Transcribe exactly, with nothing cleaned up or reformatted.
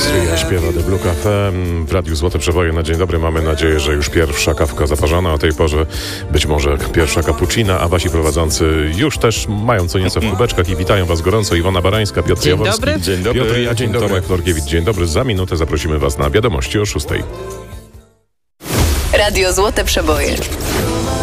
Austria śpiewa The Blue Cafe w Radiu Złote Przeboje. Na dzień dobry, mamy nadzieję, że już pierwsza kawka zaparzona. O tej porze być może pierwsza cappuccina, a wasi prowadzący już też mają co nieco w kubeczkach i witają was gorąco. Iwona Barańska, Piotr Dzień Jaworski. dobry. Dzień dobry. Piotr, ja dzień dobry, Tomek Norkiewicz. Dzień dobry. Za minutę zaprosimy was na wiadomości o szóstej. Radio Złote Przeboje.